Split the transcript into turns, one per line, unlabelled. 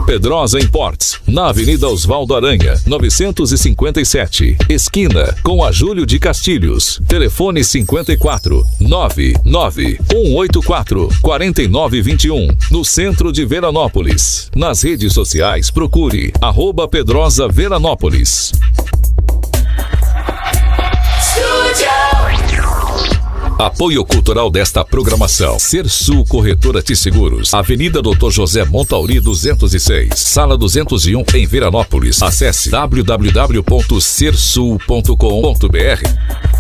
Pedrosa Imports, na Avenida Osvaldo Aranha, 957, esquina com a Júlio de Castilhos. Telefone 54 99 184 4921, no centro de Veranópolis. Nas redes sociais, procure @Pedrosa Veranópolis. Apoio cultural desta programação: Sersul Corretora de Seguros, Avenida Dr. José Montauri 206, Sala 201, em Veranópolis. Acesse www.sersul.com.br.